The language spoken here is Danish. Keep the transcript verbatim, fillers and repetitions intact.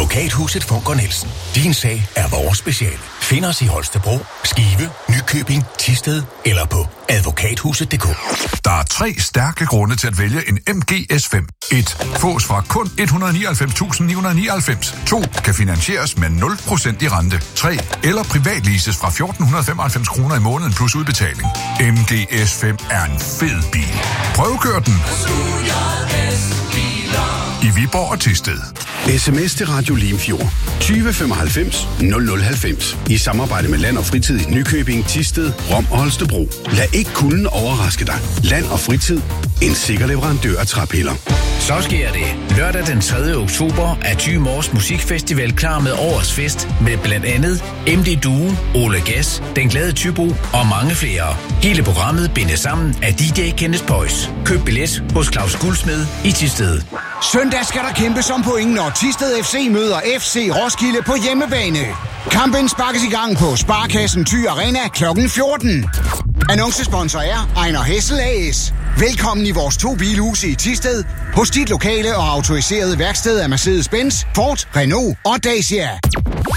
Advokathuset Funker Nielsen. Din sag er vores speciale. Find os i Holstebro, Skive, Nykøbing, Thisted eller på advokathuset punktum d k. Der er tre stærke grunde til at vælge en M G S fem. et. Fås fra kun et hundrede nioghalvfems tusind ni hundrede nioghalvfems. to. Kan finansieres med nul procent i rente. tre. Eller privatleases fra fjorten femoghalvfems kroner i måneden plus udbetaling. M G S fem er en fed bil. Prøvekør den i Viborg og Thisted. Sms til Radio Limfjord tyve femoghalvfems nul nul halvfems i samarbejde med Land og Fritid i Nykøbing, Thisted, Rom og Holstebro. Lad ikke kulden overraske dig. Land og Fritid, en sikker leverandør af træpiller. Så sker det. Lørdag den tredje oktober er Thy Mors Musikfestival klar med årets fest med blandt andet M D Duo, Ole Gess, Den Glade Thybo og mange flere. Hele programmet bindes sammen af D J Kenneth Boys. Køb billet hos Claus Guldsmed i Thisted. Søndag skal der kæmpes om point, når Thisted F C møder F C Roskilde på hjemmebane. Kampen sparkes i gang på Sparkassen Thy Arena klokken fjorten. Annoncesponsor er Ejner Hessel A S. Velkommen i vores to bilhuse i Thisted, hos dit lokale og autoriserede værksted af Mercedes-Benz, Ford, Renault og Dacia.